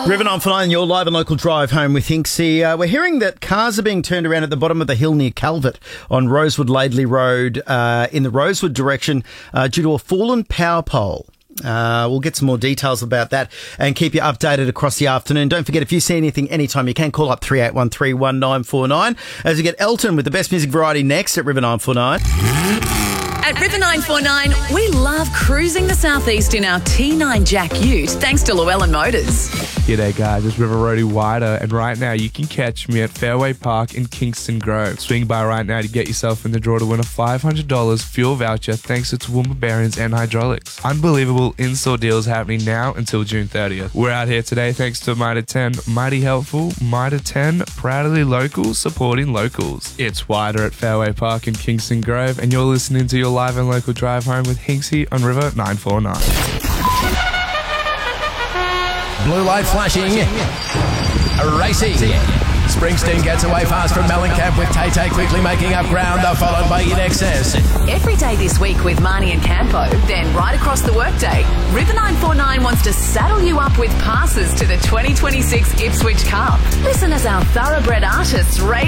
River 949, your live and local drive home with Hinksy. We're hearing that cars are being turned around at the bottom of the hill near Calvert on Rosewood-Laidley Road in the Rosewood direction due to a fallen power pole. We'll get some more details about that and keep you updated across the afternoon. Don't forget, if you see anything anytime, you can call up 38131949 as we get Elton with the best music variety next at River 949. At River 949, we love cruising the southeast in our T9 Jack Ute, thanks to Llewellyn Motors. G'day guys, it's River Roadie Wider, and right now you can catch me at Fairway Park in Kingston Grove. Swing by right now to get yourself in the draw to win a $500 fuel voucher thanks to Toowoomba Bearings and Hydraulics. Unbelievable in-store deals happening now until June 30th. We're out here today thanks to Mitre 10, mighty helpful, Mitre 10, proudly local, supporting locals. It's Wider at Fairway Park in Kingston Grove, and you're listening to your live and local drive home with Hinksy on River 949. Blue light flashing. Racing. Springsteen gets away fast from Mellencamp with Tay quickly making up ground, followed by In Excess. Every day this week with Marnie and Campo, then right across the workday, River 949 wants to saddle you up with passes to the 2026 Ipswich Cup. Listen as our thoroughbred artists